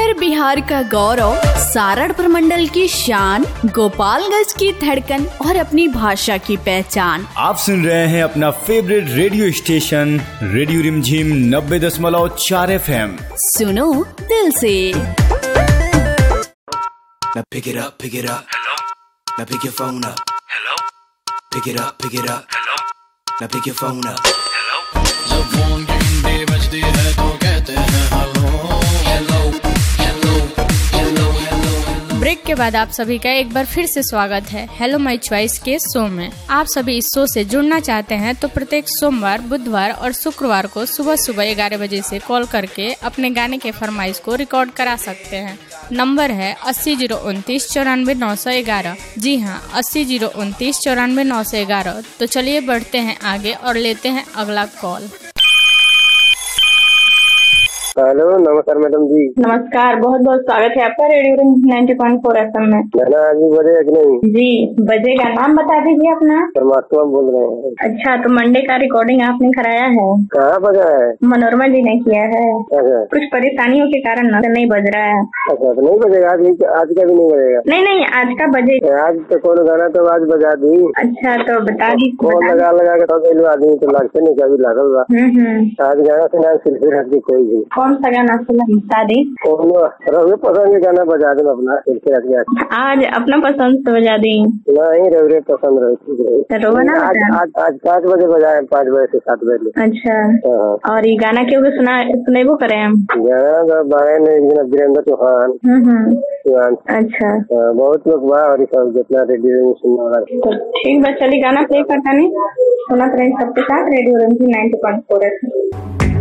उत्तर बिहार का गौरव, सारण प्रमंडल की शान, गोपालगंज की धड़कन और अपनी भाषा की पहचान। आप सुन रहे हैं अपना फेवरेट रेडियो स्टेशन रेडियो रिमझिम 90.4 FM। सुनो दिल से। Now pick it up, hello. Now pick your phone up, hello. Pick it up, hello. Now pick your phone up, hello. जब फोन की घंटी बजती है तो कहते हैं hello hello hello hello hello. Break के बाद आप सभी का एक बार फिर से स्वागत है हेलो माय चॉइस के शो में। आप सभी इस शो से जुड़ना चाहते हैं तो प्रत्येक सोमवार, बुधवार और शुक्रवार को सुबह 11 बजे से कॉल करके अपने गाने के फरमाइश को रिकॉर्ड करा सकते हैं। नंबर है 80 029 94 911। जी हाँ, 80 029 94 911। तो चलिए बढ़ते हैं आगे और लेते हैं अगला कॉल। हेलो, नमस्कार मैडम जी। नमस्कार, बहुत बहुत स्वागत है आपका रेडियो रिंग 90.4 FM में। गाना आज भी बजेगा कि नहीं? जी बजेगा। नाम बता दीजिए अपना। परमात्मा बोल रहे हैं। अच्छा, तो मंडे का रिकॉर्डिंग आपने कराया है? कहाँ बजा है? मनोरमा जी ने किया है। अच्छा। कुछ परेशानियों के कारण नहीं बज रहा है। अच्छा, तो नहीं बजेगा आज का भी नहीं बजेगा? नहीं, आज का बजेगा। आज तो कौन गाना तो आज बजा दी। अच्छा, तो बता दी। कौन लगा के तो आदमी तो लगते नहीं, कभी लागल बा। आज गाना सुना सिलसिला की कोई भी। कौन सा गाना सुना बता दी? रवि पसंद के गाना बजा दे अपना सिलसिला। आज अपना पसंद से बजा दी। नहीं, रवि पसंद रहे। आज 5 बजे बजाए, 5 बजे से 7 बजे। अच्छा, और ये गाना क्यों सुनेबो करे हम? गाना बारे में एक दिन वीरेंद्र चौहान। अच्छा, बहुत लोग बा और सब जितना रेडियो में सुनने वाला। तो ठीक बा, चलिए गाना प्ले करता नहीं सुना करें सबके साथ रेडियो रिंग 90.4 FM।